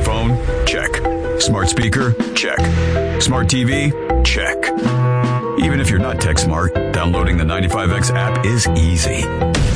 Smartphone? Check. Smart speaker? Check. Smart TV? Check. Even if you're not tech smart, downloading the 95X app is easy.